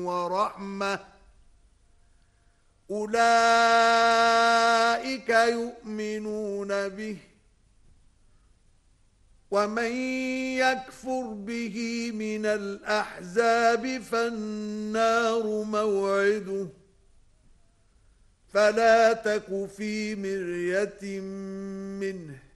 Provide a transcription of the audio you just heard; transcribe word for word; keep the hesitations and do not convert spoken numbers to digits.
ورحمة أولئك يؤمنون به ومن يكفر به من الأحزاب فالنار موعده فلا تك في مرية منه